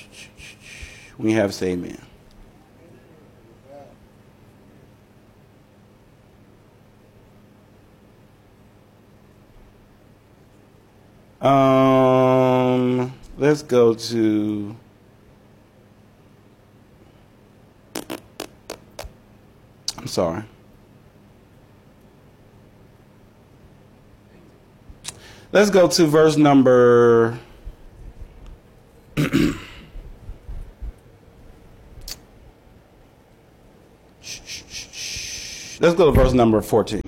When you have, say amen. Let's go to I'm sorry. Let's go to verse number let's go to verse number 14.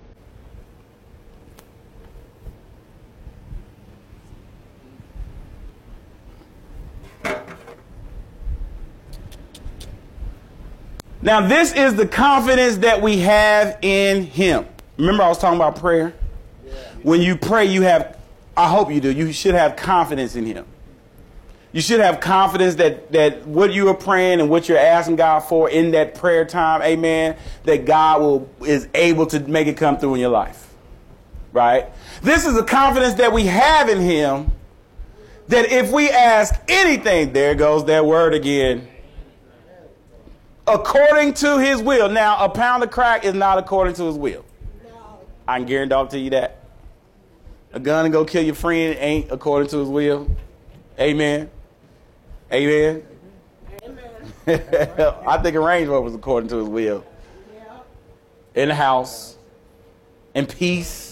Now, this is the confidence that we have in him. Remember I was talking about prayer? Yeah. When you pray, you have, I hope you do, you should have confidence in him. You should have confidence that what you are praying and what you're asking God for in that prayer time, amen, that God is able to make it come through in your life. Right? This is the confidence that we have in him, that if we ask anything, there goes that word again, according to his will. Now, a pound of crack is not according to his will. No. I can guarantee you that. A gun to go kill your friend ain't according to his will. Amen. Amen. Amen. I think a Range Rover was according to his will. Yeah. In the house. In peace.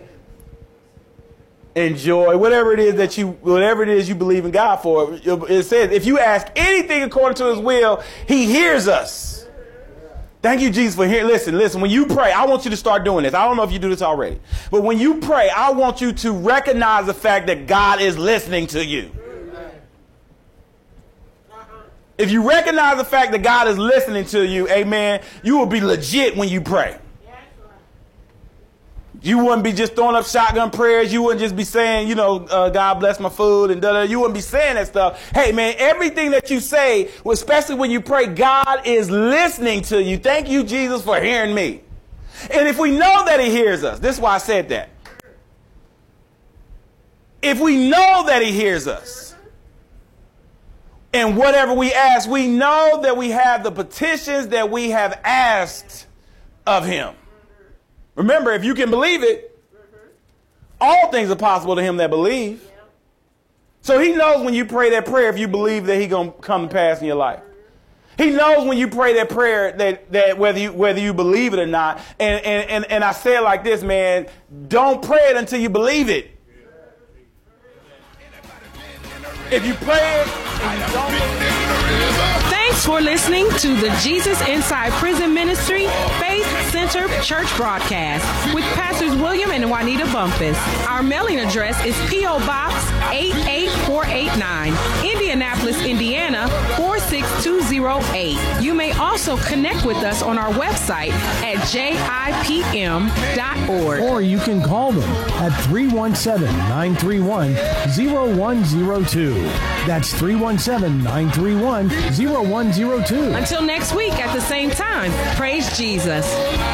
In joy. Whatever it is you believe in God for. It says, if you ask anything according to his will, he hears us. Thank you, Jesus, for hearing. Listen, when you pray, I want you to start doing this. I don't know if you do this already. But when you pray, I want you to recognize the fact that God is listening to you. If you recognize the fact that God is listening to you, amen, you will be legit when you pray. You wouldn't be just throwing up shotgun prayers. You wouldn't just be saying, God bless my food and da-da. You wouldn't be saying that stuff. Hey, man, everything that you say, especially when you pray, God is listening to you. Thank you, Jesus, for hearing me. And if we know that he hears us, this is why I said that. If we know that he hears us, and whatever we ask, we know that we have the petitions that we have asked of him. Remember, if you can believe it, all things are possible to him that believe. So he knows when you pray that prayer, if you believe that he's going to come to pass in your life. He knows when you pray that prayer that whether you believe it or not. And I say it like this, man, don't pray it until you believe it. If you pray it and you don't believe it. Thanks for listening to the Jesus Inside Prison Ministry Faith Center Church broadcast with Pastors William and Juanita Bumpus. Our mailing address is P.O. Box 88489, Indianapolis, Indiana 46208. You may also connect with us on our website at jipm.org. Or you can call them at 317-931-0102. That's 317-931-0102. Until next week at the same time, praise Jesus.